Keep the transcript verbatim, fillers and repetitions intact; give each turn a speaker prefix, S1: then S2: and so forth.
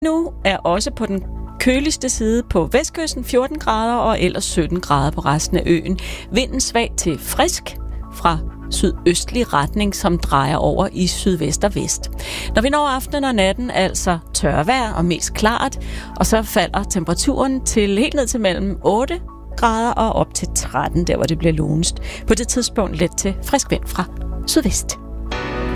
S1: Nu er også på den køligste side på vestkysten fjorten grader og ellers sytten grader på resten af øen. Vinden svag til frisk fra sydøstlig retning, som drejer over i sydvest og vest. Når vi når aftenen og natten, altså tørvejr og mest klart, og så falder temperaturen til helt ned til mellem otte grader og op til tretten, der hvor det bliver lunest. På det tidspunkt let til frisk vind fra sydvest.